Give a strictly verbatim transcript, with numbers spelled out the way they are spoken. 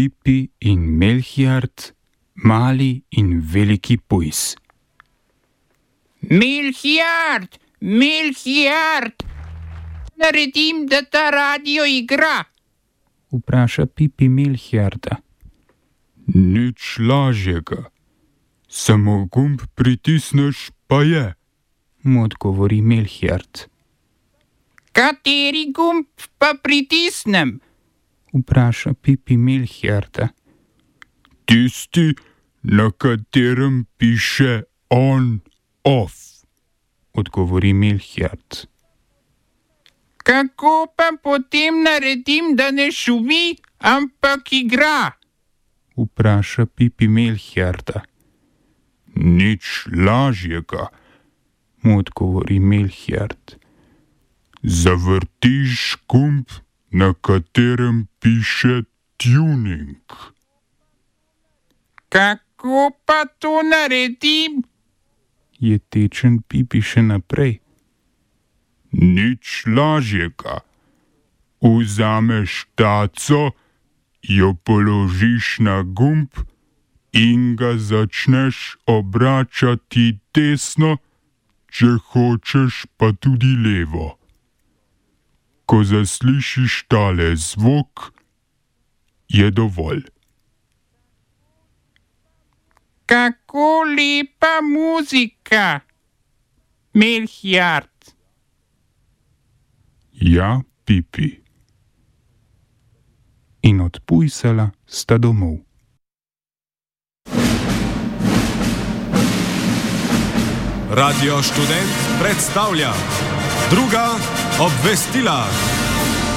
Pipi in Melchiart, mali in veliki pujs. Melchiart, Melchiart, naredim, da ta radio igra. Vpraša Pipi Melchiarta. Nič lažjega. Samo gumb pritisneš, pa je. Mu odgovori Melchiart. Kateri gumb pa pritisnem? Vpraša Pipi Melchiarta. Tisti, na katerem piše on, off, odgovori Melchiart. Kako pa potem naredim, da ne šumi, ampak igra? Vpraša Pipi Melchiarta. Nič lažjega, mu odgovori Melchiart. Zavrtiš gumb, na katerem piše tuning. Kako pa to naredim? Je tečen Pipi še naprej. Nič lažjega. Vzameš taco, jo položiš na gumb in ga začneš obračati desno, če hočeš pa tudi levo. Ko zaslišiš tale zvok, je dovolj. Kako lepa muzika, Melchiart. Ja, Pipi. In odpujsala sta domov. Radio Študent predstavlja druga obvestila.